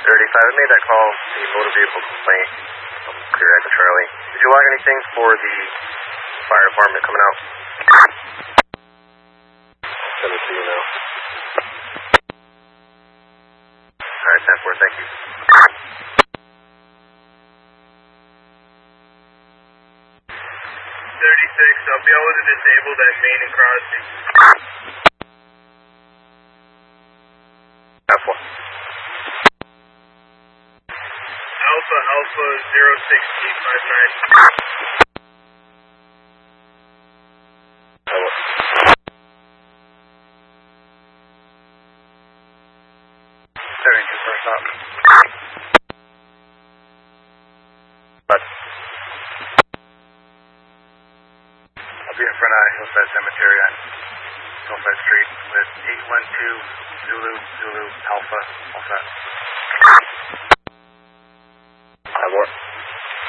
35, I made that call, the motor vehicle complaint, clear at the Charlie. Did you log anything for the fire department coming out? I'll send it to you now. Alright, 10-4, thank you. 36, I'll be able to disable that main and crossing. Alpha. Alpha 06859. Hello. First up. But I'll be in front of Hillside Cemetery on Hillside Street with 812 Zulu Alpha. All set.